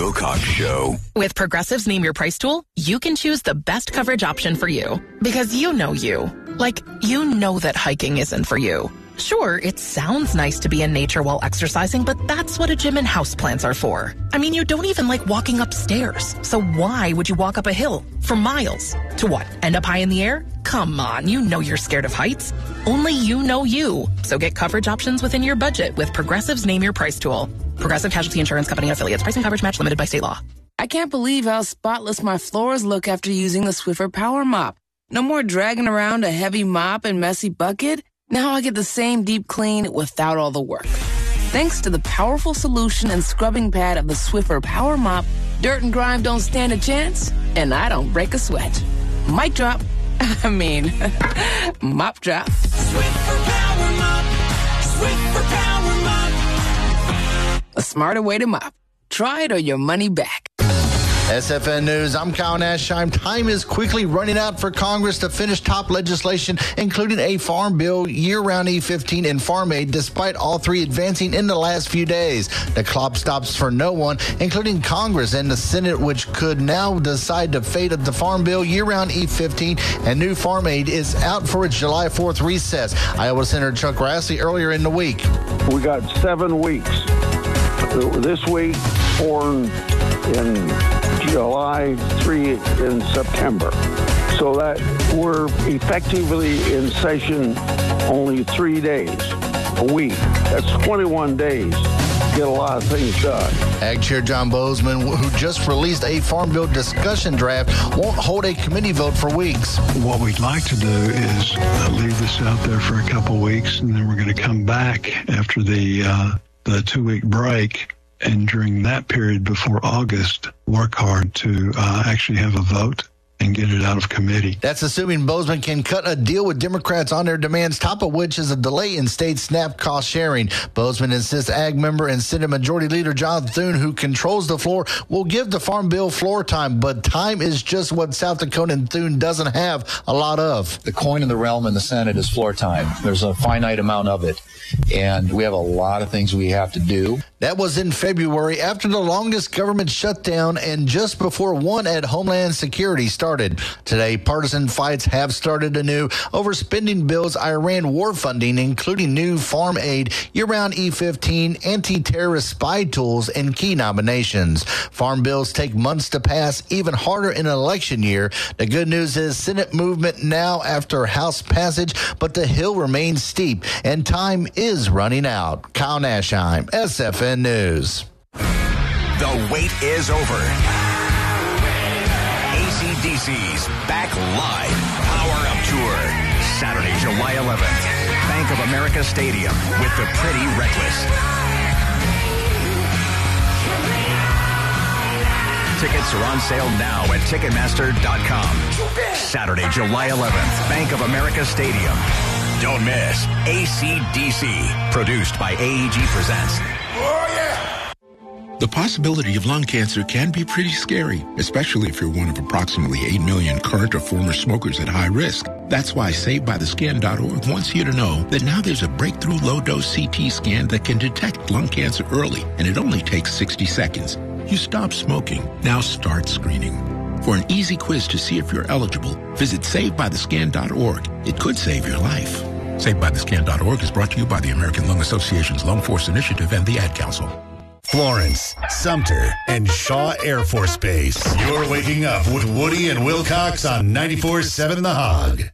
Wilcox Show. With Progressive's Name Your Price tool, you can choose the best coverage option for you. Because you know you. Like, you know that hiking isn't for you. Sure, it sounds nice to be in nature while exercising, but that's what a gym and houseplants are for. I mean, you don't even like walking upstairs. So why would you walk up a hill for miles? To what? End up high in the air? Come on, you know you're scared of heights. Only you know you. So get coverage options within your budget with Progressive's Name Your Price tool. Progressive Casualty Insurance Company affiliates. Pricing coverage match limited by state law. I can't believe how spotless my floors look after using the Swiffer Power Mop. No more dragging around a heavy mop and messy bucket. Now I get the same deep clean without all the work. Thanks to the powerful solution and scrubbing pad of the Swiffer Power Mop, dirt and grime don't stand a chance, and I don't break a sweat. Mic drop. I mean, mop drop. Swiffer Power Mop. Swiffer Power Mop. A smarter way to mop. Try it or your money back. SFN News, I'm Kyle Nashheim. Time is quickly running out for Congress to finish top legislation, including a farm bill, year-round E15, and Farm Aid, despite all three advancing in the last few days. The clock stops for no one, including Congress and the Senate, which could now decide the fate of the Farm Bill, year-round E15, and new Farm Aid is out for its July 4th recess. Iowa Senator Chuck Grassley earlier in the week. We got 7 weeks. This week, 4 in July, 3 in September. So that we're effectively in session only 3 days a week. That's 21 days. Get a lot of things done. Ag Chair John Bozeman, who just released a Farm Bill discussion draft, won't hold a committee vote for weeks. What we'd like to do is leave this out there for a couple weeks, and then we're going to come back after the 2-week break. And during that period before August, work hard to actually have a vote and get it out of committee. That's assuming Bozeman can cut a deal with Democrats on their demands, top of which is a delay in state SNAP cost sharing. Bozeman insists Ag member and Senate Majority Leader John Thune, who controls the floor, will give the Farm Bill floor time, but time is just what South Dakota and Thune doesn't have a lot of. The coin in the realm in the Senate is floor time. There's a finite amount of it, and we have a lot of things we have to do. That was in February, after the longest government shutdown and just before one at Homeland Security started. Today, partisan fights have started anew over spending bills, Iran war funding, including new Farm Aid, year-round E15, anti-terrorist spy tools, and key nominations. Farm bills take months to pass, even harder in an election year. The good news is Senate movement now after House passage, but the hill remains steep, and time is running out. Kyle Nashheim, SFN News. The wait is over. ACDC's Back Live Power Up Tour, Saturday, July 11th, Bank of America Stadium with the Pretty Reckless. Tickets are on sale now at Ticketmaster.com. Saturday, July 11th, Bank of America Stadium. Don't miss AC/DC, produced by AEG Presents. Oh, yeah! The possibility of lung cancer can be pretty scary, especially if you're one of approximately 8 million current or former smokers at high risk. That's why SaveByTheScan.org wants you to know that now there's a breakthrough low-dose CT scan that can detect lung cancer early, and it only takes 60 seconds. You stop smoking. Now start screening. For an easy quiz to see if you're eligible, visit SaveByTheScan.org. It could save your life. SaveByTheScan.org is brought to you by the American Lung Association's Lung Force Initiative and the Ad Council. Florence, Sumter, and Shaw Air Force Base. You're waking up with Woody and Wilcox on 94.7 The Hog.